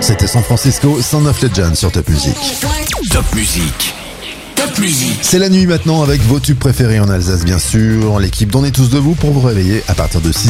C'était San Francisco, Sound of Legend sur Top Music. Top Music. Top Music. C'est la nuit maintenant avec vos tubes préférés en Alsace bien sûr. L'équipe d'On est tous debout pour vous réveiller à partir de 6